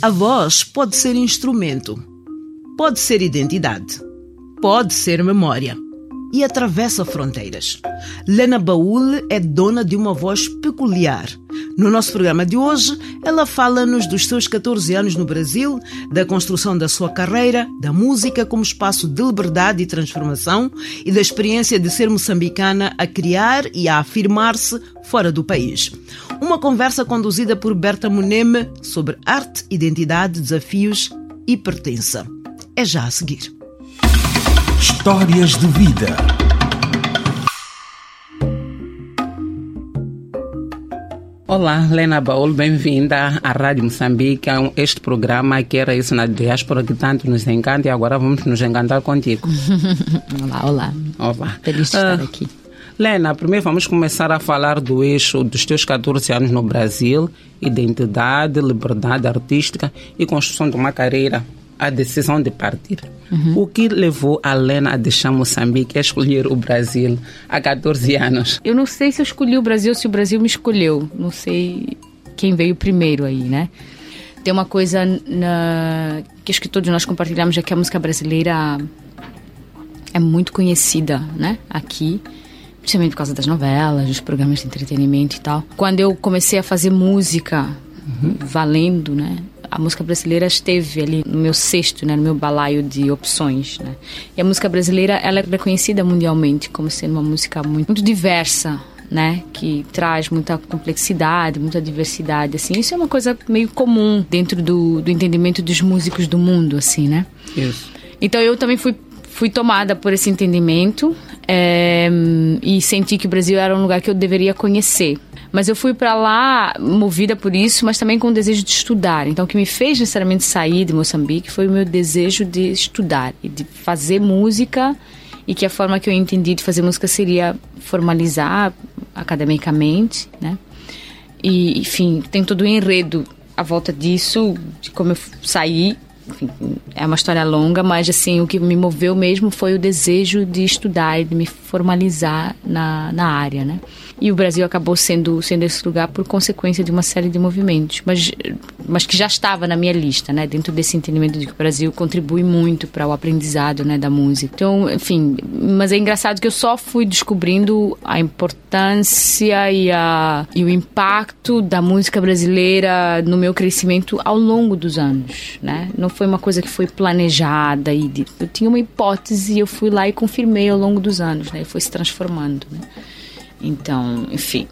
A voz pode ser instrumento, pode ser identidade, pode ser memória e atravessa fronteiras. Lena Baúl é dona de uma voz peculiar. No nosso programa de hoje, ela fala-nos dos seus 14 anos no Brasil, da construção da sua carreira, da música como espaço de liberdade e transformação e da experiência de ser moçambicana a criar e a afirmar-se fora do país. Uma conversa conduzida por Berta Moneme sobre arte, identidade, desafios e pertença. É já a seguir. Histórias de vida. Olá, Lena Baúl, bem-vinda à Rádio Moçambique, a este programa que era isso na diáspora que tanto nos encanta e agora vamos nos encantar contigo. Olá. Feliz de estar aqui. Lena, primeiro vamos começar a falar do eixo dos teus 14 anos no Brasil, identidade, liberdade artística e construção de uma carreira, a decisão de partir. O que levou a Lena a deixar Moçambique e a escolher o Brasil há 14 anos? Eu não sei se eu escolhi o Brasil ou se o Brasil me escolheu. Não sei quem veio primeiro aí, né? Tem uma coisa que acho que todos nós compartilhamos, é que a música brasileira é muito conhecida, né? Aqui, principalmente por causa das novelas, dos programas de entretenimento e tal. Quando eu comecei a fazer música, valendo, né? A música brasileira esteve ali no meu cesto, né, no meu balaio de opções, né? E a música brasileira, ela é reconhecida mundialmente como sendo uma música muito diversa, né? Que traz muita complexidade, muita diversidade, assim. Isso é uma coisa meio comum dentro do entendimento dos músicos do mundo, assim, né? Isso. Então eu também fui tomada por esse entendimento e senti que o Brasil era um lugar que eu deveria conhecer. Mas eu fui para lá movida por isso, mas também com o desejo de estudar. Então, o que me fez necessariamente sair de Moçambique foi o meu desejo de estudar e de fazer música, e que a forma que eu entendi de fazer música seria formalizar academicamente, né? E, enfim, tem todo o enredo à volta disso, de como eu saí. Enfim, é uma história longa, mas assim, o que me moveu mesmo foi o desejo de estudar e de me formalizar na área, né? E o Brasil acabou sendo esse lugar por consequência de uma série de movimentos, mas que já estava na minha lista, né? Dentro desse entendimento de que o Brasil contribui muito para o aprendizado, né, da música. Então, enfim, mas é engraçado que eu só fui descobrindo a importância e o impacto da música brasileira no meu crescimento ao longo dos anos, né? Não foi uma coisa que foi planejada, eu tinha uma hipótese e eu fui lá e confirmei ao longo dos anos, né? E foi se transformando, né? Então, enfim,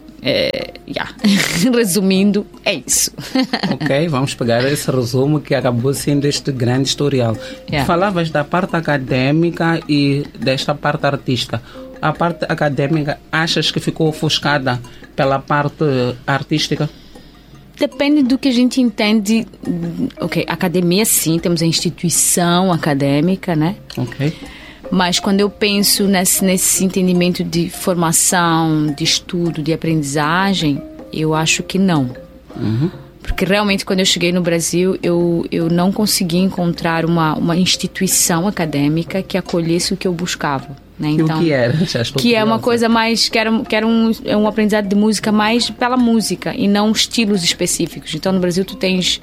resumindo, é isso. Ok, vamos pegar esse resumo que acabou sendo este grande historial. Falavas da parte acadêmica e desta parte artística. A parte acadêmica, achas que ficou ofuscada pela parte artística? Depende do que a gente entende. Ok, academia sim, temos a instituição acadêmica, né? Ok. Mas quando eu penso nesse entendimento de formação, de estudo, de aprendizagem, eu acho que não. Porque realmente quando eu cheguei no Brasil, eu não consegui encontrar uma instituição acadêmica que acolhesse o que eu buscava, né? Então, e o que era? Que é uma coisa mais, que era um aprendizado de música mais pela música e não estilos específicos. Então no Brasil tu tens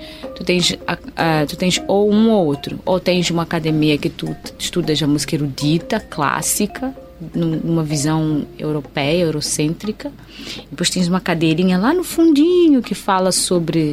ou um ou outro, ou tens uma academia que tu estudas a música erudita, clássica, numa visão europeia, eurocêntrica. Depois tens uma cadeirinha lá no fundinho que fala sobre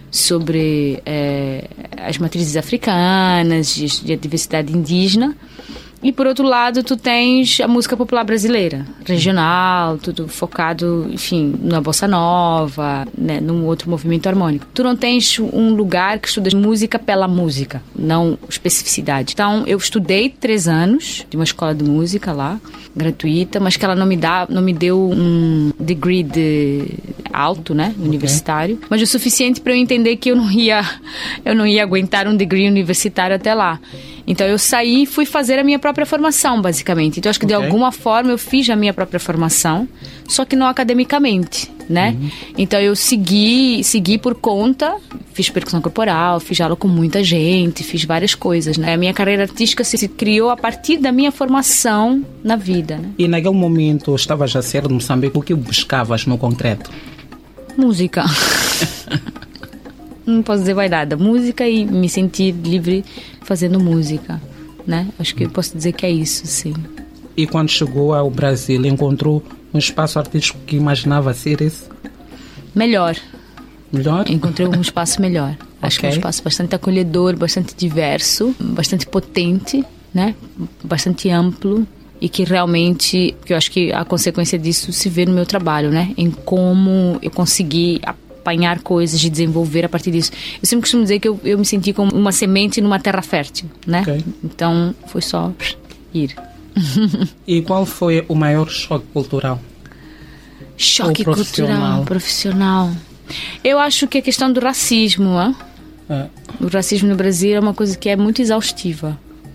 as matrizes africanas, de diversidade indígena. E por outro lado tu tens a música popular brasileira, regional, tudo focado, enfim, na bossa nova, né, num outro movimento harmônico. Tu não tens um lugar que estudas música pela música, não especificidade. Então eu estudei 3 anos de uma escola de música lá, gratuita, mas que ela não me deu um degree de alto, né, universitário, mas o suficiente para eu entender que eu não ia aguentar um degree universitário até lá. Então eu saí e fui fazer a minha própria formação, basicamente. Então acho que de alguma forma eu fiz a minha própria formação, só que não academicamente, né? Então eu segui por conta, fiz percussão corporal, fiz aula com muita gente, fiz várias coisas, né? A minha carreira artística se criou a partir da minha formação na vida, né? E naquele momento estavas a ser de Moçambique, o que buscavas no concreto? Música. não posso dizer mais nada. Música e me sentir livre fazendo música, né? Acho que eu posso dizer que é isso, sim. E quando chegou ao Brasil, encontrou um espaço artístico que imaginava ser esse? Melhor. Melhor? Encontrei um espaço melhor. Acho que é um espaço bastante acolhedor, bastante diverso, bastante potente, né? Bastante amplo. E que realmente, que eu acho que a consequência disso se vê no meu trabalho, né? Em como eu consegui apanhar coisas e desenvolver a partir disso. Eu sempre costumo dizer que eu me senti como uma semente numa terra fértil, né? Okay. Então, foi só ir. E qual foi o maior choque cultural? Choque cultural, profissional. Eu acho que a questão do racismo, o racismo no Brasil é uma coisa que é muito exaustiva.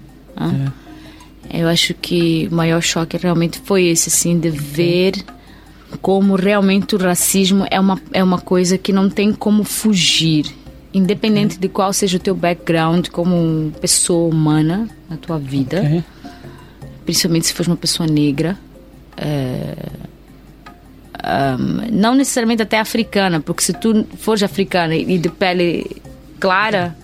Eu acho que o maior choque realmente foi esse, assim, de ver como realmente o racismo é uma coisa que não tem como fugir, independente de qual seja o teu background como pessoa humana na tua vida, principalmente se fores uma pessoa negra, não necessariamente até africana, porque se tu fores africana e de pele clara,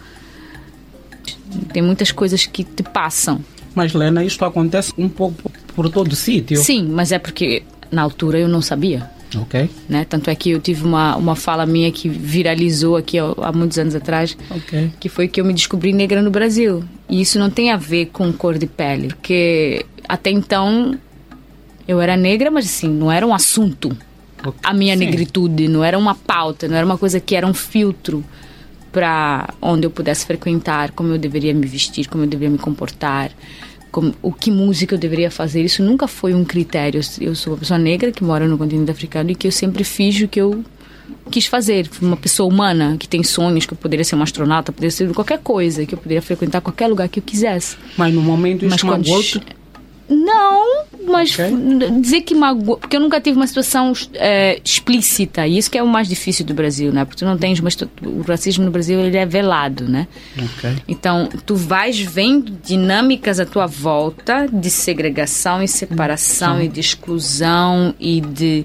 tem muitas coisas que te passam. Mas, Lena, isto acontece um pouco por todo o sítio. Sim, mas é porque na altura eu não sabia. Ok. Né? Tanto é que eu tive uma fala minha que viralizou aqui há muitos anos atrás, que foi que eu me descobri negra no Brasil. E isso não tem a ver com cor de pele, porque até então eu era negra, mas assim, não era um assunto. A minha negritude não era uma pauta, não era uma coisa que era um filtro para onde eu pudesse frequentar, como eu deveria me vestir, como eu deveria me comportar, o que música eu deveria fazer. Isso nunca foi um critério. Eu sou uma pessoa negra que mora no continente africano e que eu sempre fiz o que eu quis fazer. Uma pessoa humana que tem sonhos, que eu poderia ser uma astronauta, poderia ser qualquer coisa, que eu poderia frequentar qualquer lugar que eu quisesse. Mas no momento isso magoou? Não, mas dizer que magoou, porque eu nunca tive uma situação explícita, e isso que é o mais difícil do Brasil, né? Porque tu não tens o racismo no Brasil, ele é velado, né? Então tu vais vendo dinâmicas à tua volta de segregação e separação e de exclusão e de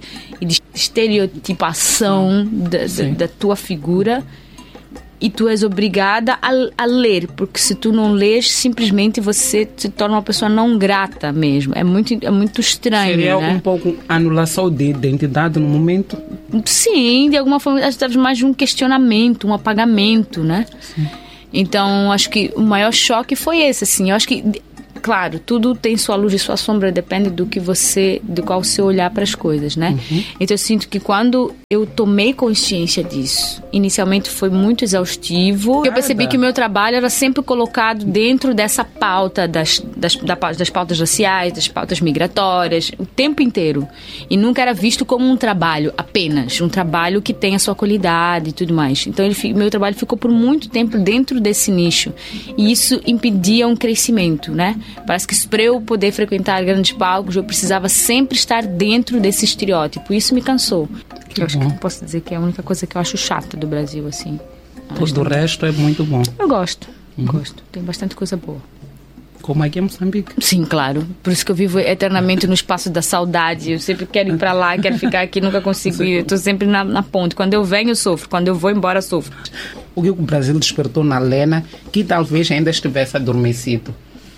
estereotipação da tua figura. E tu és obrigada a ler, porque se tu não lês, simplesmente você se torna uma pessoa não grata mesmo. É muito estranho. Seria, né? Um pouco anulação de identidade no momento? Sim, de alguma forma estava mais de um questionamento, um apagamento, né? Sim. Então, acho que o maior choque foi esse, assim. Eu acho que, claro, tudo tem sua luz e sua sombra, depende do qual você olhar para as coisas, né? Então eu sinto que quando eu tomei consciência disso, inicialmente foi muito exaustivo. Eu percebi que o meu trabalho era sempre colocado dentro dessa pauta das pautas raciais, das pautas migratórias, o tempo inteiro. E nunca era visto como um trabalho apenas, um trabalho que tem a sua qualidade e tudo mais. Então meu trabalho ficou por muito tempo dentro desse nicho. E isso impedia um crescimento, né? Parece que para eu poder frequentar grandes palcos, eu precisava sempre estar dentro desse estereótipo. Isso me cansou. Eu acho que posso dizer que é a única coisa que eu acho chata do Brasil, assim. Todo o resto é muito bom. Eu gosto. Gosto. Tem bastante coisa boa. Como aqui em Moçambique. Sim, claro. Por isso que eu vivo eternamente no espaço da saudade. Eu sempre quero ir para lá, quero ficar aqui, nunca consigo ir. Eu estou sempre na ponte. Quando eu venho, eu sofro. Quando eu vou embora, eu sofro. O que o Brasil despertou na Lena que talvez ainda estivesse adormecido?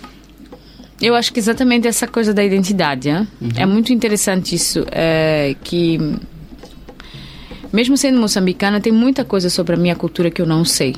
Eu acho que exatamente essa coisa da identidade. É muito interessante isso, que mesmo sendo moçambicana, tem muita coisa sobre a minha cultura que eu não sei.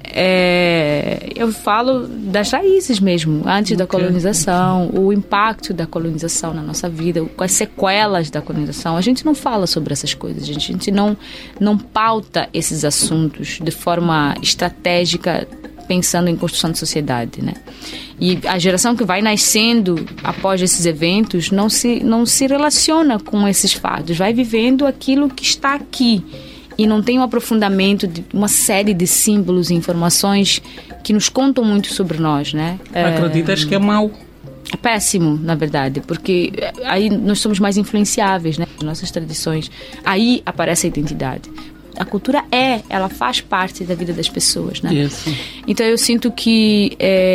Eu falo das raízes mesmo, antes da colonização, o impacto da colonização na nossa vida, as sequelas da colonização. A gente não fala sobre essas coisas, a gente não pauta esses assuntos de forma estratégica, pensando em construção de sociedade, né? E a geração que vai nascendo após esses eventos não se relaciona com esses fatos, vai vivendo aquilo que está aqui e não tem um aprofundamento de uma série de símbolos e informações que nos contam muito sobre nós, né? Acreditas que é mau? É péssimo, na verdade, porque aí nós somos mais influenciáveis, né? As nossas tradições, aí aparece a identidade. A cultura ela faz parte da vida das pessoas, né? Isso. Então eu sinto que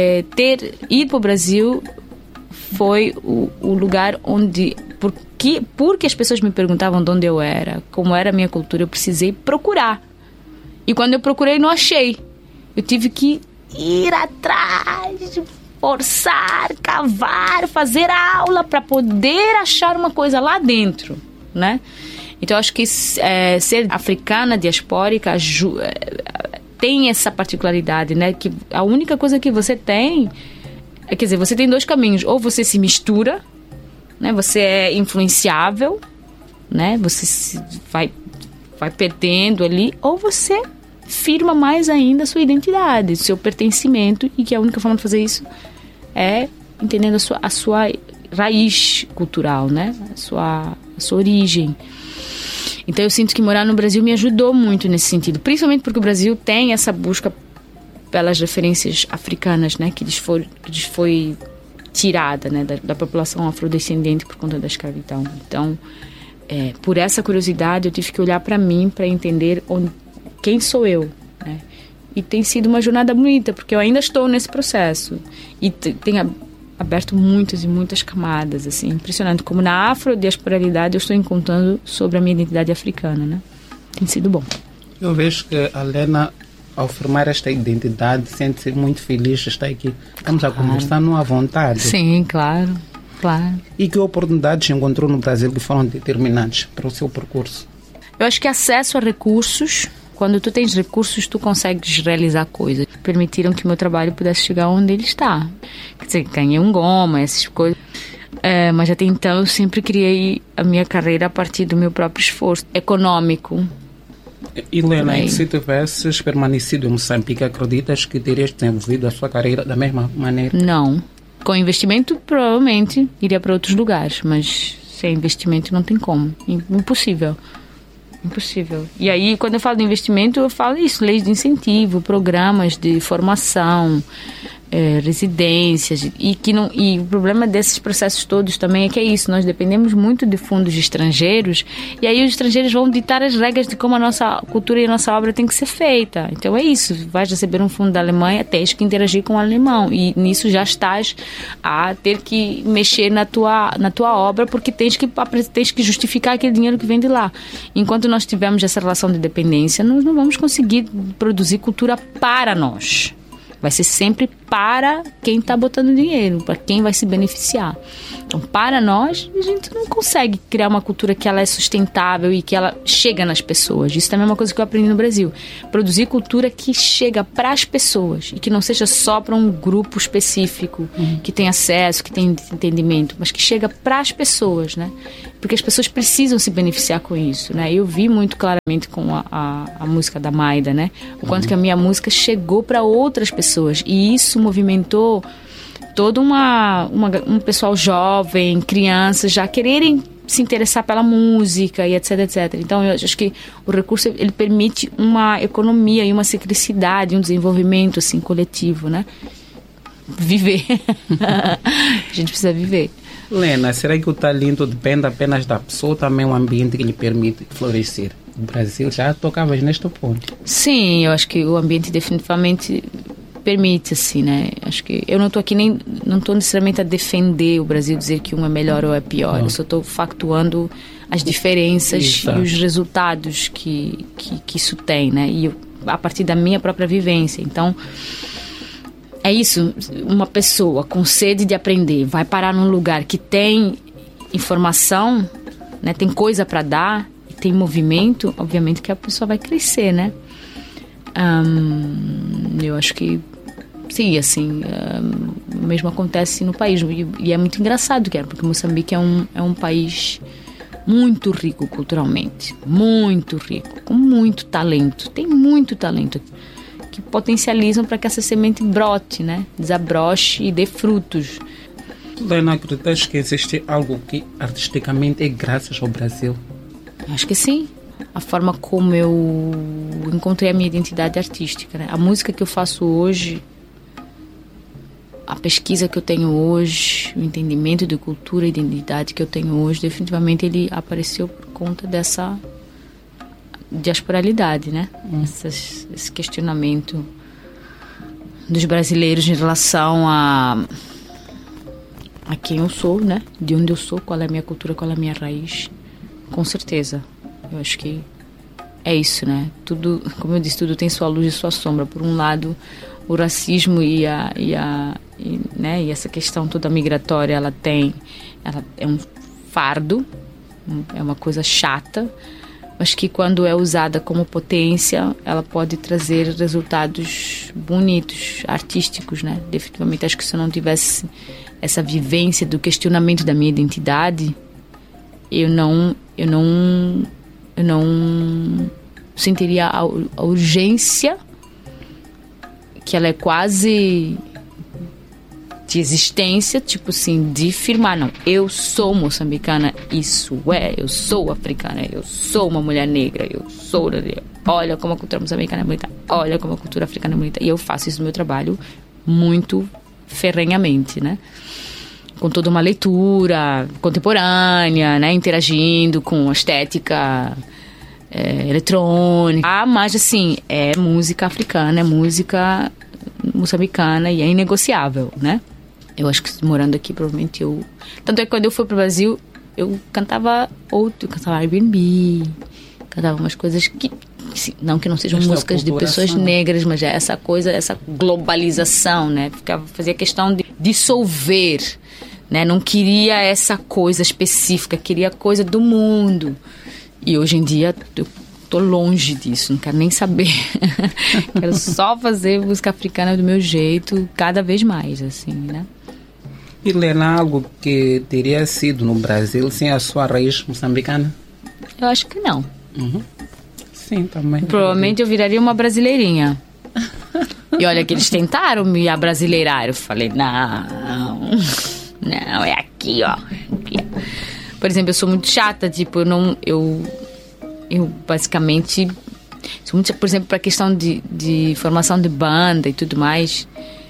ir para o Brasil foi o lugar onde, porque as pessoas me perguntavam de onde eu era, como era a minha cultura, eu precisei procurar. E quando eu procurei, não achei. Eu tive que ir atrás, forçar, cavar, fazer aula para poder achar uma coisa lá dentro, né? Então, eu acho que ser africana, diaspórica, tem essa particularidade, né? Que a única coisa que você tem... Quer dizer, você tem 2 caminhos. Ou você se mistura, né? Você é influenciável, né? Você vai perdendo ali. Ou você firma mais ainda a sua identidade, seu pertencimento. E que a única forma de fazer isso é entendendo a sua raiz cultural, né? A sua origem. Então eu sinto que morar no Brasil me ajudou muito nesse sentido, principalmente porque o Brasil tem essa busca pelas referências africanas, né? Que lhes foi tirada, né? Da população afrodescendente por conta da escravidão. Então, por essa curiosidade, eu tive que olhar para mim para entender quem sou eu, né? E tem sido uma jornada bonita, porque eu ainda estou nesse processo. E tem aberto muitas e muitas camadas, assim, impressionante. Como na afrodiasporalidade eu estou encontrando sobre a minha identidade africana, né? Tem sido bom. Eu vejo que a Lena, ao formar esta identidade, sente-se muito feliz de estar aqui. Estamos a conversar à vontade. Sim, claro. E que oportunidades encontrou no Brasil que foram determinantes para o seu percurso? Eu acho que acesso a recursos. Quando tu tens recursos, tu consegues realizar coisas. Permitiram que o meu trabalho pudesse chegar onde ele está. Quer dizer, ganhei um goma, essas coisas. Mas até então eu sempre criei a minha carreira a partir do meu próprio esforço econômico. Helena, se tivesses permanecido em Moçambique, acreditas que terias desenvolvido a sua carreira da mesma maneira? Não. Com investimento, provavelmente iria para outros lugares, mas sem investimento não tem como. Impossível. E aí, quando eu falo de investimento, eu falo isso, leis de incentivo, programas de formação, residências, e o problema desses processos todos também é que é isso, nós dependemos muito de fundos estrangeiros, e aí os estrangeiros vão ditar as regras de como a nossa cultura e a nossa obra tem que ser feita. Então é isso, vais receber um fundo da Alemanha, tens que interagir com o alemão, e nisso já estás a ter que mexer na tua obra, porque tens que justificar aquele dinheiro que vem de lá. Enquanto nós tivermos essa relação de dependência, nós não vamos conseguir produzir cultura para nós. Vai ser sempre para quem está botando dinheiro, para quem vai se beneficiar. Então, para nós, a gente não consegue criar uma cultura que ela é sustentável e que ela chega nas pessoas. Isso também é uma coisa que eu aprendi no Brasil. Produzir cultura que chega para as pessoas e que não seja só para um grupo específico, que tem acesso, que tem entendimento, mas que chega para as pessoas, né? Porque as pessoas precisam se beneficiar com isso, né? Eu vi muito claramente com a música da Maida, né? O quanto que a minha música chegou para outras pessoas. E isso movimentou todo um pessoal jovem, crianças, já quererem se interessar pela música e etc, etc. Então, eu acho que o recurso, ele permite uma economia e uma ciclicidade, um desenvolvimento, assim, coletivo, né? Viver. A gente precisa viver. Lena, será que o talento depende apenas da pessoa ou também o ambiente que lhe permite florescer? O Brasil já tocavas neste ponto. Sim, eu acho que o ambiente definitivamente permite, assim, né? Acho que eu não estou aqui não estou necessariamente a defender o Brasil, dizer que um é melhor ou é pior. Eu só estou factuando as diferenças e os resultados que isso tem, né? E a partir da minha própria vivência. Então, é isso, uma pessoa com sede de aprender vai parar num lugar que tem informação, né, tem coisa para dar, tem movimento, obviamente que a pessoa vai crescer, né? Eu acho que sim, assim, o mesmo acontece no país, e é muito engraçado, porque Moçambique é um país muito rico culturalmente, muito rico, com muito talento, tem muito talento que potencializam para que essa semente brote, né? Desabroche e dê frutos. Lena, acreditas que existe algo que artisticamente é graças ao Brasil? Acho que sim. A forma como eu encontrei a minha identidade artística, né? A música que eu faço hoje, a pesquisa que eu tenho hoje, o entendimento de cultura e identidade que eu tenho hoje, definitivamente ele apareceu por conta dessa diasporalidade, né? Esse questionamento dos brasileiros em relação a quem eu sou, né? De onde eu sou, qual é a minha cultura, qual é a minha raiz. Com certeza. Eu acho que é isso, né? Tudo, como eu disse, tudo tem sua luz e sua sombra. Por um lado, o racismo e essa questão toda migratória, ela é um fardo, é uma coisa chata, mas que quando é usada como potência, ela pode trazer resultados bonitos, artísticos, né? Definitivamente, acho que se eu não tivesse essa vivência do questionamento da minha identidade, eu não sentiria a urgência, que ela é quase de existência, tipo assim, de afirmar, não, eu sou moçambicana, eu sou africana, eu sou uma mulher negra, olha como a cultura moçambicana é bonita, olha como a cultura africana é bonita. E eu faço isso no meu trabalho muito ferrenhamente, né? Com toda uma leitura contemporânea, né? Interagindo com a estética eletrônica. Mas, assim, é música africana, é música moçambicana e é inegociável, né? Eu acho que morando aqui, provavelmente eu... Tanto é que quando eu fui pro Brasil, eu cantava R&B, cantava umas coisas que... Não que não sejam músicas de pessoas negras, mas é essa coisa, essa globalização, né? Fazia questão de dissolver, né? Não queria essa coisa específica, queria coisa do mundo. E hoje em dia eu tô longe disso, não quero nem saber. Quero só fazer música africana do meu jeito, cada vez mais, assim, né? E Lena, algo que teria sido no Brasil sem a sua raiz moçambicana? Eu acho que não. Uhum. Sim, também. Provavelmente eu viraria uma brasileirinha. E olha que eles tentaram me abrasileirar. Eu falei, não, é aqui, ó. Por exemplo, eu sou muito chata, tipo, eu basicamente sou muito, por exemplo, para a questão de formação de banda e tudo mais,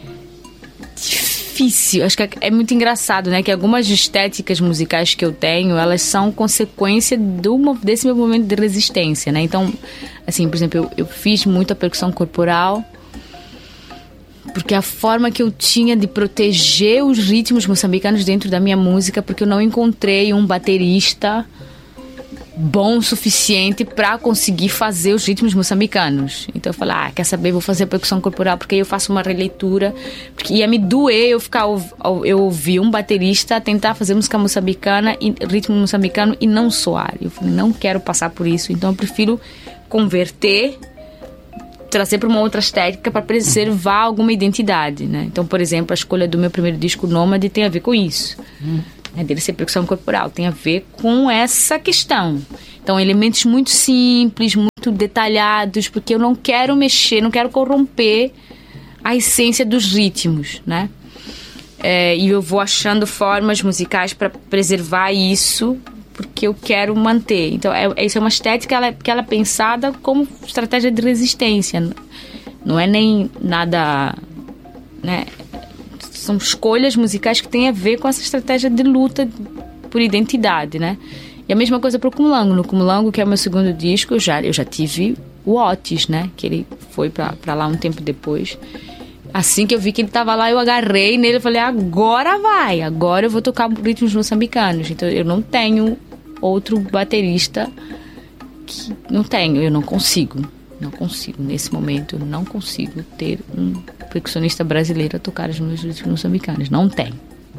difícil. Acho que é muito engraçado, né, que algumas estéticas musicais que eu tenho, elas são consequência desse meu momento de resistência, né? Então, assim, por exemplo, eu fiz muita percussão corporal porque a forma que eu tinha de proteger os ritmos moçambicanos dentro da minha música, porque eu não encontrei um baterista bom o suficiente para conseguir fazer os ritmos moçambicanos. Então eu falei, quer saber, vou fazer percussão corporal, porque aí eu faço uma releitura, porque ia me doer eu ouvir um baterista tentar fazer música moçambicana, ritmo moçambicano e não soar. Eu falei, não quero passar por isso, então eu prefiro converter, trazer para uma outra estética para preservar alguma identidade, né? Então, por exemplo, a escolha do meu primeiro disco, Nômade, tem a ver com isso. Dele ser percussão corporal, tem a ver com essa questão. Então, elementos muito simples, muito detalhados, porque eu não quero mexer, não quero corromper a essência dos ritmos, né? E eu vou achando formas musicais para preservar isso, porque eu quero manter. Então, isso é uma estética que ela é pensada como estratégia de resistência. Não é nem nada, né? São escolhas musicais que têm a ver com essa estratégia de luta por identidade, né? E a mesma coisa para o Cumulango. No Cumulango, que é o meu segundo disco, eu já tive o Otis, né? Que ele foi para lá um tempo depois. Assim que eu vi que ele estava lá, eu agarrei nele e falei, agora vai! Agora eu vou tocar ritmos moçambicanos. Então, eu não tenho outro baterista que... eu não consigo. Nesse momento, eu não consigo ter um percussionista brasileiro a tocar os meus ritmos moçambicanos. Não tem.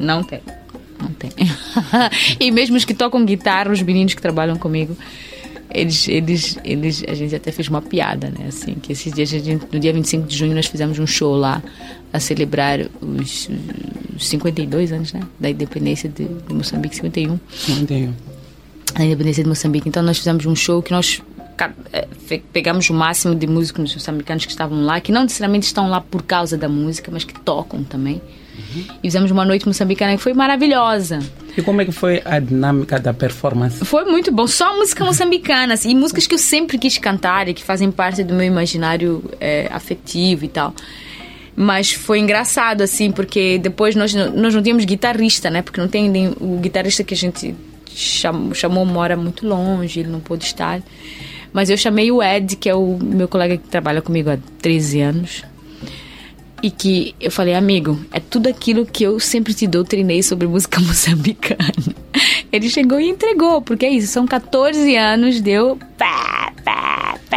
E mesmo os que tocam guitarra, os meninos que trabalham comigo, eles a gente até fez uma piada, né? Assim, que esses dias, no dia 25 de junho, nós fizemos um show lá a celebrar os 52 anos, né? Da independência de Moçambique, 51. A independência de Moçambique. Então, nós fizemos um show que nós pegamos o máximo de músicos moçambicanos que estavam lá, que não necessariamente estão lá por causa da música, mas que tocam também. E fizemos uma noite moçambicana que foi maravilhosa. E como é que foi a dinâmica da performance? Foi muito bom, só música moçambicana, assim, e músicas que eu sempre quis cantar e que fazem parte do meu imaginário afetivo e tal. Mas foi engraçado, assim, porque depois nós não tínhamos guitarrista, né? Porque não tem o guitarrista que a gente chamou mora muito longe, ele não pôde estar. Mas eu chamei o Ed, que é o meu colega que trabalha comigo há 13 anos. E que eu falei, amigo, é tudo aquilo que eu sempre te doutrinei sobre música moçambicana. Ele chegou e entregou, porque é isso, são 14 anos de eu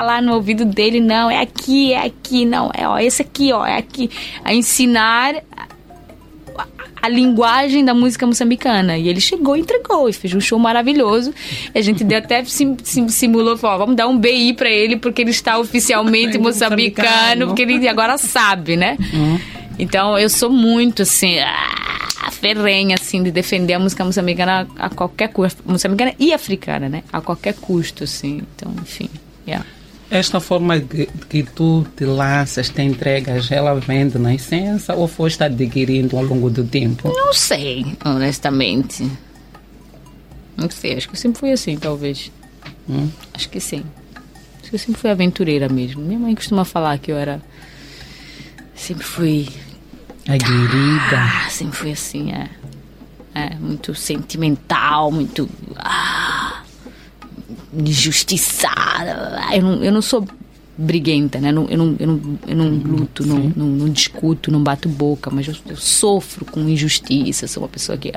falar no ouvido dele, não, é aqui, não, ó, esse aqui, ó, é aqui. A ensinar a linguagem da música moçambicana. E ele chegou e entregou, e fez um show maravilhoso. A gente até simulou, falou, vamos dar um BI pra ele, porque ele está oficialmente moçambicano, porque ele agora sabe, né? Então, eu sou muito, assim, ferrenha, assim, de defender a música moçambicana a qualquer custo. Moçambicana e africana, né? A qualquer custo, assim. Então, enfim, Esta forma que tu te lanças, te entregas, ela vem de nascença ou foste adquirindo ao longo do tempo? Não sei, honestamente. Não sei, acho que eu sempre fui assim, talvez. Acho que sim. Acho que eu sempre fui aventureira mesmo. Minha mãe costuma falar que eu era... Sempre fui... aguerrida. Sempre fui assim, muito sentimental, muito... injustiçada. Eu não sou briguenta, né? Eu não luto, não discuto, não bato boca, mas eu sofro com injustiça. Sou uma pessoa que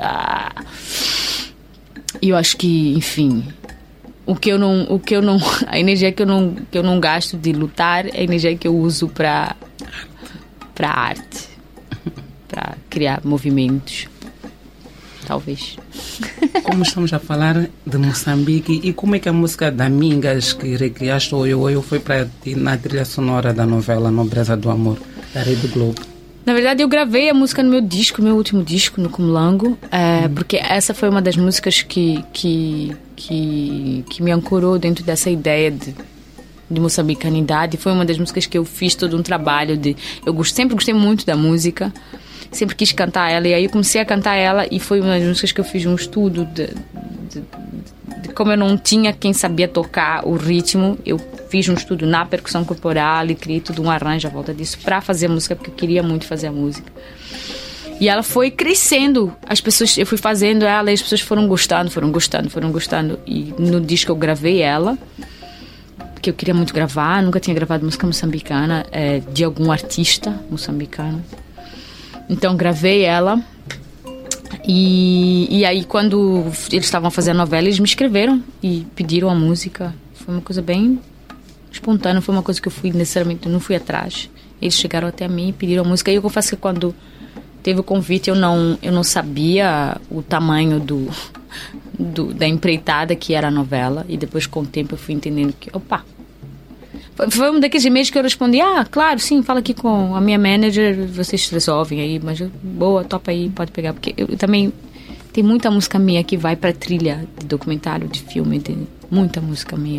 e eu acho que, enfim, a energia que eu não gasto de lutar é a energia que eu uso para arte, para criar movimentos, talvez. Como estamos a falar de Moçambique, e como é que a música da Mingas que recriaste o foi para ti na trilha sonora da novela Nobreza do Amor, da Rede Globo? Na verdade, eu gravei a música no meu último disco, no Cumulango, porque essa foi uma das músicas que me ancorou dentro dessa ideia de moçambicanidade. Foi uma das músicas que eu fiz todo um trabalho de... sempre gostei muito da música, sempre quis cantar ela, e aí eu comecei a cantar ela, e foi uma das músicas que eu fiz um estudo de como eu não tinha quem sabia tocar o ritmo, eu fiz um estudo na percussão corporal e criei todo um arranjo à volta disso para fazer a música, porque eu queria muito fazer a música. E ela foi crescendo, eu fui fazendo ela e as pessoas foram gostando, e no disco eu gravei ela, porque eu queria muito gravar, nunca tinha gravado música moçambicana, de algum artista moçambicano. Então gravei ela, e aí quando eles estavam fazendo a novela, eles me escreveram e pediram a música. Foi uma coisa bem espontânea, foi uma coisa que eu não fui atrás. Eles chegaram até mim e pediram a música, e eu confesso que quando teve o convite eu não sabia o tamanho da empreitada que era a novela, e depois com o tempo eu fui entendendo que, foi um daqueles e-mails que eu respondi, claro, sim, fala aqui com a minha manager, vocês resolvem aí, mas boa, topa aí, pode pegar, porque eu também, tem muita música minha que vai para trilha de documentário, de filme, muita música minha,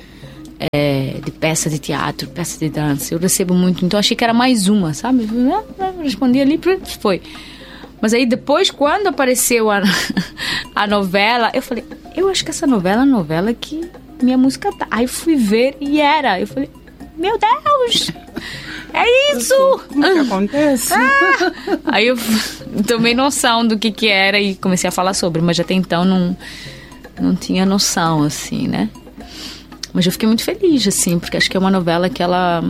de peça de teatro, peça de dança, eu recebo muito, então achei que era mais uma, sabe, respondi ali, foi. Mas aí depois, quando apareceu a novela, eu falei, eu acho que essa novela é a novela que minha música tá. Aí fui ver e era. Eu falei, meu Deus, é isso! Como que acontece? Aí eu tomei noção do que era e comecei a falar sobre, mas até então não tinha noção, assim, né? Mas eu fiquei muito feliz, assim, porque acho que é uma novela que ela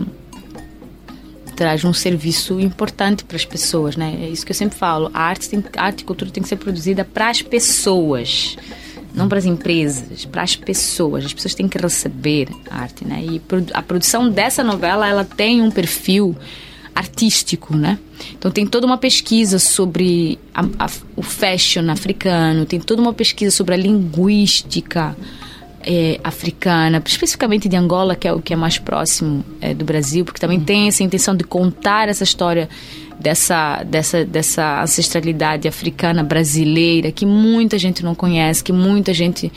traz um serviço importante para as pessoas, né? É isso que eu sempre falo. A arte e cultura tem que ser produzida para as pessoas, não para as empresas, para as pessoas. As pessoas têm que receber a arte, né? E a produção dessa novela, ela tem um perfil artístico, né? Então tem toda uma pesquisa sobre o fashion africano, tem toda uma pesquisa sobre a linguística africana, especificamente de Angola, que é o que é mais próximo do Brasil, porque também tem essa intenção de contar essa história dessa ancestralidade africana brasileira que muita gente não conhece, que muita gente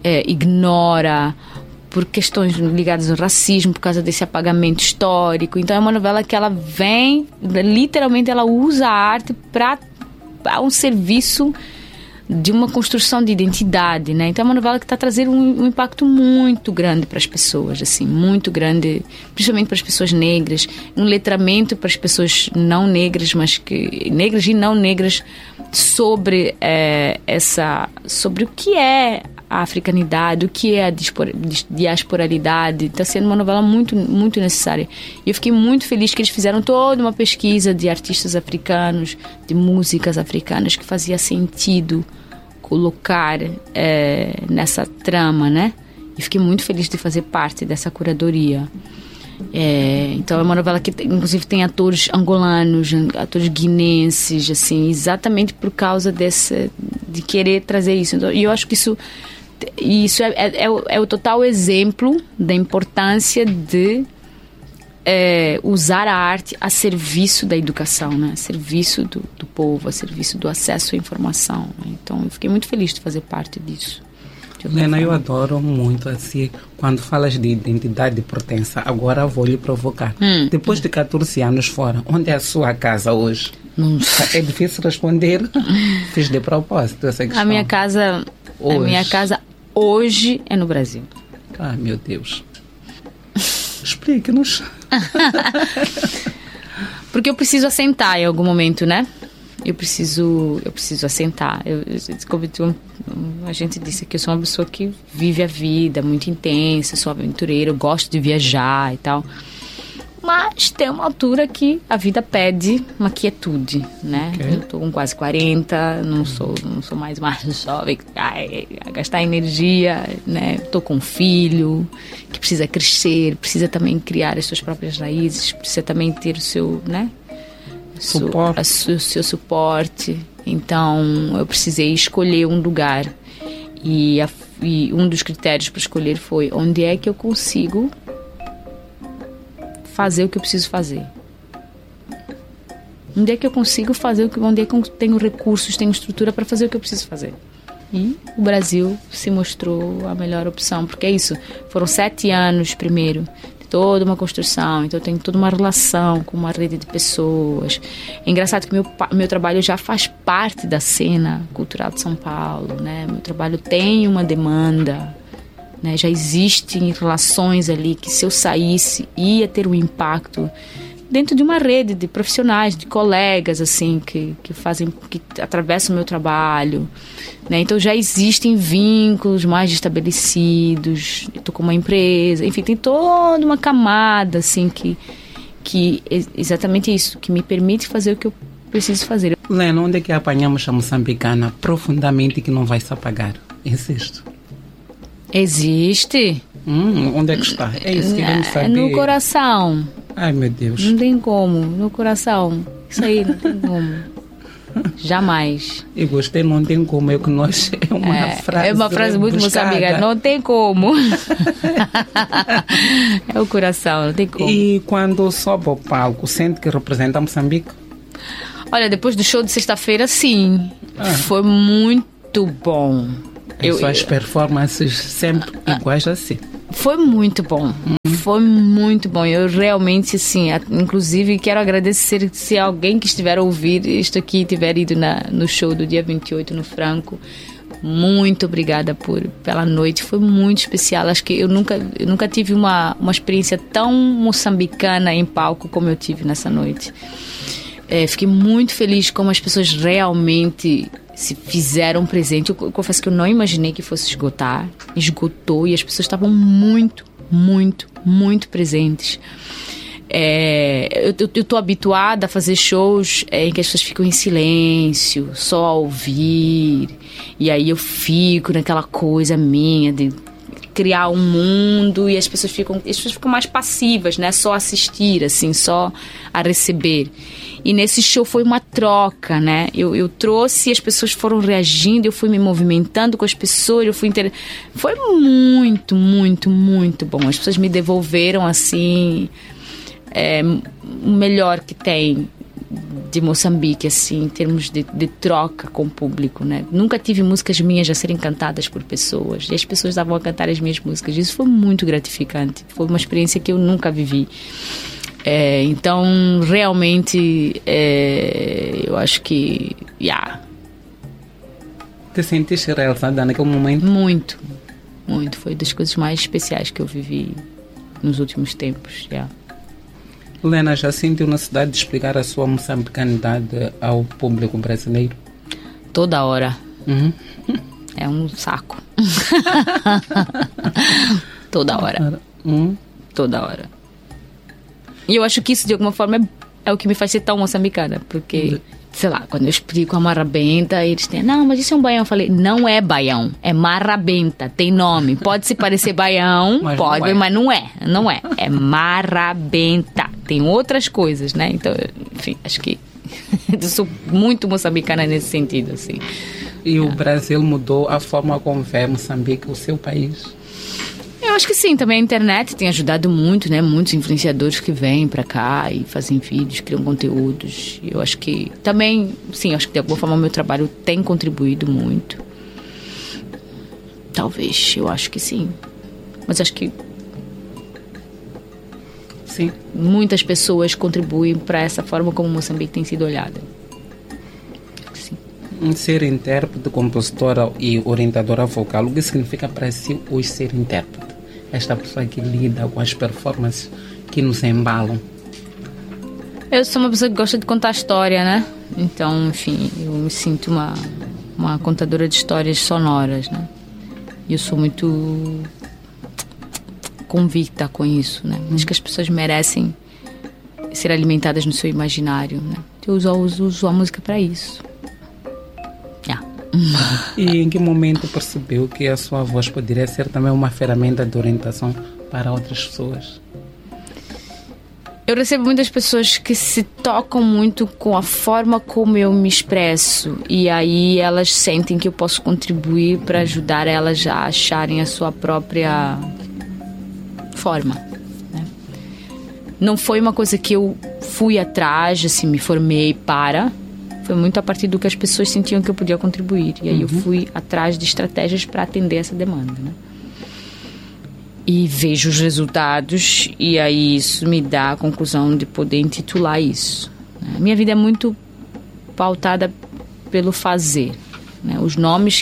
ignora por questões ligadas ao racismo, por causa desse apagamento histórico. Então é uma novela que ela vem, literalmente ela usa a arte para um serviço de uma construção de identidade, né? Então é uma novela que está trazendo um impacto muito grande para as pessoas, assim, muito grande, principalmente para as pessoas negras, um letramento para as pessoas não negras, negras e não negras, sobre sobre o que é a africanidade, o que é a diasporalidade. Está sendo uma novela muito, muito necessária. E eu fiquei muito feliz que eles fizeram toda uma pesquisa de artistas africanos, de músicas africanas, que fazia sentido colocar nessa trama, né? E fiquei muito feliz de fazer parte dessa curadoria. Então é uma novela que inclusive tem atores angolanos, atores guinenses, assim, exatamente por causa de querer trazer isso. Então, e eu acho que isso é o total exemplo da importância de usar a arte a serviço da educação, né? A serviço do povo, a serviço do acesso à informação, né? Então eu fiquei muito feliz de fazer parte disso. Lena, eu adoro muito assim, quando falas de identidade de pertença. Agora vou lhe provocar. Depois de 14 anos fora, onde é a sua casa hoje? Não sei. É difícil responder. Fiz de propósito essa questão. A minha casa hoje é no Brasil. Ah, meu Deus. Explique-nos. Porque eu preciso assentar em algum momento, né? Eu preciso assentar. A gente disse que eu sou uma pessoa que vive a vida muito intensa, sou aventureira, eu gosto de viajar e tal. Mas tem uma altura que a vida pede uma quietude, né? Okay. Eu tô com quase 40, não sou mais jovem, a gastar energia, né? Tô com um filho que precisa crescer, precisa também criar as suas próprias raízes, precisa também ter o seu, né? O seu suporte. Então eu precisei escolher um lugar e um dos critérios para escolher foi onde é que eu consigo fazer o que eu preciso fazer, onde é que eu consigo fazer, onde é que eu tenho recursos, tenho estrutura para fazer o que eu preciso fazer. E o Brasil se mostrou a melhor opção, porque é isso, foram 7 anos primeiro, toda uma construção, então eu tenho toda uma relação com uma rede de pessoas. É engraçado que meu trabalho já faz parte da cena cultural de São Paulo, né? Meu trabalho tem uma demanda, né? Já existem relações ali que se eu saísse ia ter um impacto dentro de uma rede de profissionais, de colegas assim que atravessam o meu trabalho, né? Então já existem vínculos mais estabelecidos. Estou com uma empresa, enfim, tem toda uma camada assim que é exatamente isso, que me permite fazer o que eu preciso fazer. Lena, onde é que apanhamos a moçambicana profundamente que não vai se apagar? Insisto. Existe. Onde é que está? É isso que queremos saber. No coração. Ai, meu Deus. Não tem como. No coração. Isso aí não tem como. Jamais. Eu gostei, não tem como. É que nós... É uma frase muito moçambicana. Não tem como. É o coração, não tem como. E quando sobe ao palco, sente que representa Moçambique? Olha, depois do show de sexta-feira, sim. Foi muito bom. Suas performances sempre iguais assim. Foi muito bom. Foi muito bom. Eu realmente, assim, inclusive quero agradecer se alguém que estiver a ouvir isto aqui tiver ido no show do dia 28 no Franco. Muito obrigada pela noite. Foi muito especial. Acho que eu nunca tive uma experiência tão moçambicana em palco como eu tive nessa noite. Fiquei muito feliz como as pessoas realmente se fizeram presente. Eu confesso que eu não imaginei que fosse esgotar. Esgotou e as pessoas estavam muito, muito, muito presentes. Eu estou habituada a fazer shows em que as pessoas ficam em silêncio, só a ouvir. E aí eu fico naquela coisa minha de criar um mundo e as pessoas ficam mais passivas, né? Só assistir, assim, só a receber. E nesse show foi uma troca, né? Eu trouxe, as pessoas foram reagindo, eu fui me movimentando com as pessoas, foi muito, muito, muito bom. As pessoas me devolveram, assim, o melhor que tem de Moçambique, assim, em termos de troca com o público, né? Nunca tive músicas minhas a serem cantadas por pessoas e as pessoas estavam a cantar as minhas músicas. Isso foi muito gratificante. Foi uma experiência que eu nunca vivi. Então, realmente, eu acho que... Te sentiste realizada naquele momento? Muito, muito. Foi das coisas mais especiais que eu vivi nos últimos tempos, Lena, já sentiu necessidade de explicar a sua moçambicanidade ao público brasileiro? Toda hora. É um saco. Toda hora. Toda hora. E eu acho que isso, de alguma forma, é o que me faz ser tão moçambicana, porque, sei lá, quando eu explico a marrabenta, eles têm, não, mas isso é um baião. Eu falei, não é baião, é marrabenta, tem nome. Pode se parecer baião, mas pode, mas não é. É marrabenta. Tem outras coisas, né? Então, enfim, acho que eu sou muito moçambicana nesse sentido, assim. E o Brasil mudou a forma como vê Moçambique, o seu país? Eu acho que sim, também a internet tem ajudado muito, né? Muitos influenciadores que vêm pra cá e fazem vídeos, criam conteúdos. Eu acho que também, sim, acho que de alguma forma o meu trabalho tem contribuído muito. Talvez, eu acho que sim. Mas acho que sim, muitas pessoas contribuem para essa forma como Moçambique tem sido olhada. Ser intérprete, compositora e orientadora vocal, o que significa para si hoje ser intérprete? Esta pessoa que lida com as performances que nos embalam. Eu sou uma pessoa que gosta de contar história, né? Então, enfim, eu me sinto uma contadora de histórias sonoras, né? E eu sou muito convicta com isso, né? Acho que as pessoas merecem ser alimentadas no seu imaginário, né? Eu uso a música para isso. E em que momento percebeu que a sua voz poderia ser também uma ferramenta de orientação para outras pessoas? Eu recebo muitas pessoas que se tocam muito com a forma como eu me expresso, e aí elas sentem que eu posso contribuir para ajudar elas a acharem a sua própria forma, né? Não foi uma coisa que eu fui atrás, assim, me formei para... Foi muito a partir do que as pessoas sentiam que eu podia contribuir. E aí eu fui atrás de estratégias para atender essa demanda, né? E vejo os resultados, e aí isso me dá a conclusão de poder intitular isso, né? Minha vida é muito pautada pelo fazer, né? Os nomes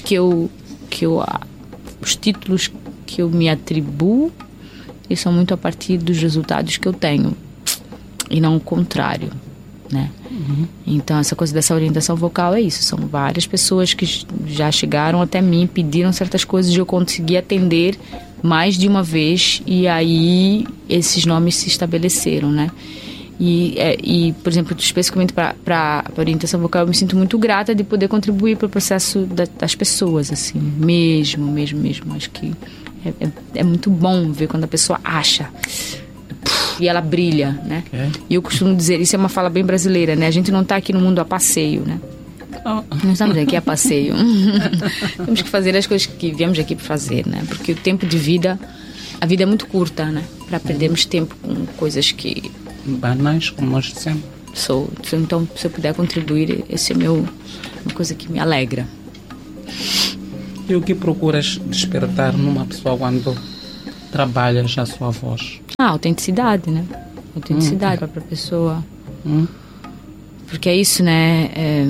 os títulos que eu me atribuo, eles são muito a partir dos resultados que eu tenho, e não o contrário, né? Então essa coisa dessa orientação vocal é isso, são várias pessoas que já chegaram até mim, pediram certas coisas e eu consegui atender mais de uma vez, e aí esses nomes se estabeleceram, né? E por exemplo, especificamente para orientação vocal, eu me sinto muito grata de poder contribuir para o processo das pessoas, assim, mesmo, acho que é muito bom ver quando a pessoa acha e ela brilha, né? E eu costumo dizer, isso é uma fala bem brasileira, né? A gente não está aqui no mundo a passeio, né? Não estamos aqui a passeio. Temos que fazer as coisas que viemos aqui para fazer, né? Porque o tempo de vida, a vida é muito curta, né? Para perdermos tempo com coisas que... banais, como nós dissemos. Então, se eu puder contribuir, esse é uma coisa que me alegra. E o que procuras despertar numa pessoa quando trabalhas a sua voz? Autenticidade, né? Autenticidade para a pessoa. Porque é isso, né?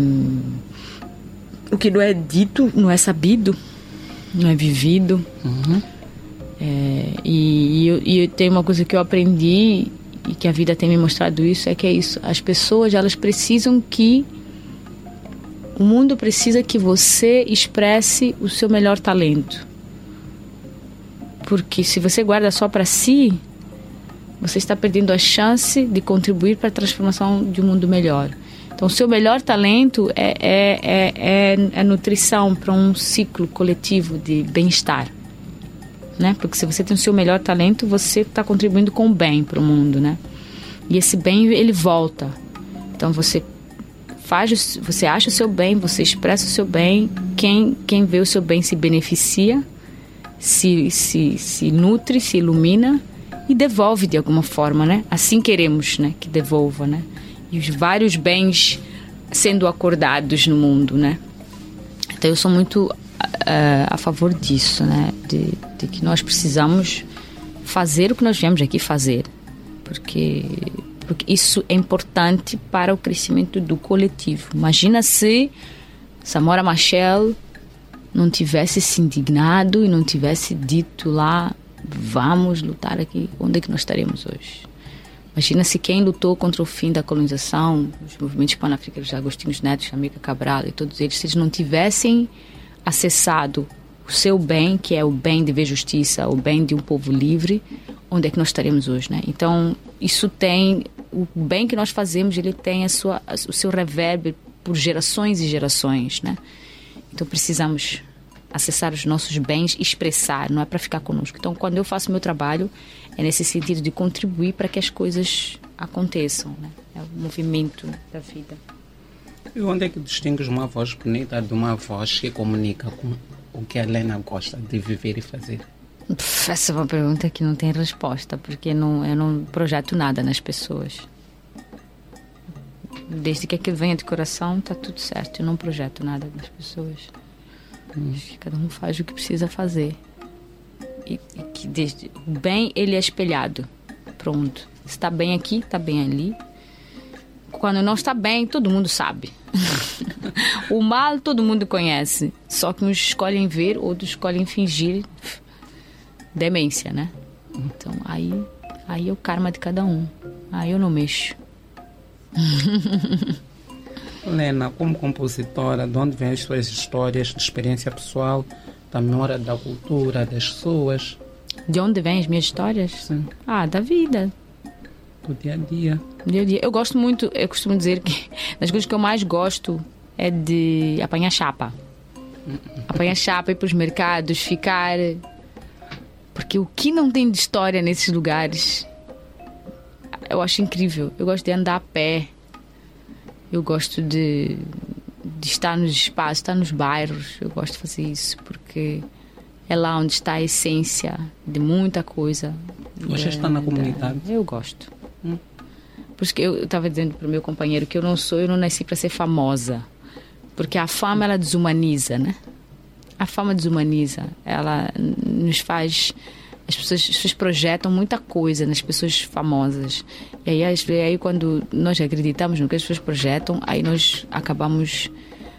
O que não é dito, não é sabido, não é vivido. E eu tenho uma coisa que eu aprendi e que a vida tem me mostrado isso, é que é isso. As pessoas, elas precisam o mundo precisa que você expresse o seu melhor talento. Porque se você guarda só para si, você está perdendo a chance de contribuir para a transformação de um mundo melhor. Então, o seu melhor talento é nutrição para um ciclo coletivo de bem-estar, né? Porque se você tem o seu melhor talento, você está contribuindo com o bem para o mundo, né? E esse bem, ele volta. Então, você acha o seu bem, você expressa o seu bem, quem vê o seu bem se beneficia, se nutre, se ilumina e devolve de alguma forma, né? Assim queremos, né, que devolva, né? E os vários bens sendo acordados no mundo, né? Então eu sou muito a favor disso, né? De que nós precisamos fazer o que nós viemos aqui fazer, porque isso é importante para o crescimento do coletivo. Imagina se Samora Machel não tivesse se indignado e não tivesse dito lá, vamos lutar aqui, onde é que nós estaremos hoje? Imagina se quem lutou contra o fim da colonização, os movimentos pan-africanos, Agostinho Neto, Jamaica Cabral e todos eles, se eles não tivessem acessado o seu bem, que é o bem de ver justiça, o bem de um povo livre, onde é que nós estaremos hoje, né? Então, isso tem... O bem que nós fazemos, ele tem o seu revérbero por gerações e gerações, né? Então precisamos acessar os nossos bens e expressar, não é para ficar conosco. Então, quando eu faço meu trabalho, é nesse sentido de contribuir para que as coisas aconteçam, né? É o movimento da vida. E onde é que distingues uma voz bonita de uma voz que comunica com o que a Helena gosta de viver e fazer? Essa é uma pergunta que não tem resposta, porque eu não projeto nada nas pessoas. Desde que aquilo venha de coração, está tudo certo. Eu não projeto nada nas pessoas. Cada um faz o que precisa fazer. E que desde o bem, ele é espelhado. Pronto. Se está bem aqui, está bem ali. Quando não está bem, todo mundo sabe. O mal, todo mundo conhece. Só que uns escolhem ver, outros escolhem fingir. Demência, né? Então, aí é o karma de cada um. Aí eu não mexo. Helena, como compositora, de onde vêm as suas histórias de experiência pessoal, da memória da cultura, das pessoas? De onde vêm as minhas histórias? Sim. Da vida. Do dia a dia. Dia a dia. Eu gosto muito, eu costumo dizer que das coisas que eu mais gosto é de apanhar chapa. Apanhar chapa, ir para os mercados, ficar... Porque o que não tem de história nesses lugares, eu acho incrível. Eu gosto de andar a pé. Eu gosto de estar nos espaços, estar nos bairros. Eu gosto de fazer isso, porque é lá onde está a essência de muita coisa. Você está na comunidade? Eu gosto. Porque eu estava dizendo para o meu companheiro que eu não nasci para ser famosa. Porque a fama, ela desumaniza, né? A fama desumaniza, ela nos faz... As pessoas projetam muita coisa nas pessoas famosas. E aí quando nós acreditamos no que as pessoas projetam, aí nós acabamos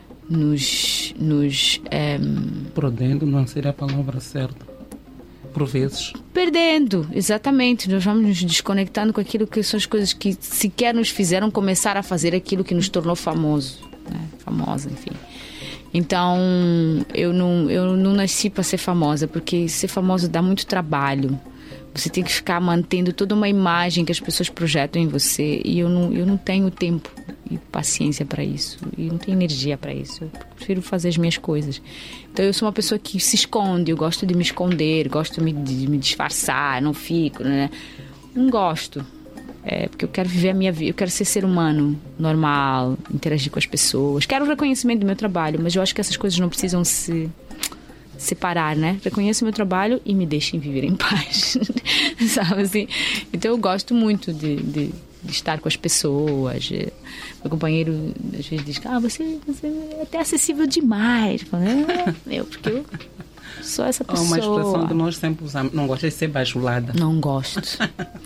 perdendo, não seria a palavra certa. Por vezes. Perdendo, exatamente. Nós vamos nos desconectando com aquilo que são as coisas que sequer nos fizeram começar a fazer aquilo que nos tornou famoso, né? Famosa, enfim. Então, eu não nasci para ser famosa, porque ser famosa dá muito trabalho. Você tem que ficar mantendo toda uma imagem que as pessoas projetam em você. E eu não tenho tempo e paciência para isso. E não tenho energia para isso. Eu prefiro fazer as minhas coisas. Então, eu sou uma pessoa que se esconde. Eu gosto de me esconder, gosto de me disfarçar, não fico, né? Não gosto. Porque eu quero viver a minha vida, eu quero ser humano normal, interagir com as pessoas, quero o reconhecimento do meu trabalho, mas eu acho que essas coisas não precisam se separar, né? Reconheço o meu trabalho e me deixem viver em paz. Sabe assim? Então eu gosto muito de estar com as pessoas. Meu companheiro às vezes diz: você é até acessível demais. Porque eu sou essa pessoa. Uma expressão que nós sempre usamos: não gosto de ser bajulada. Não gosto.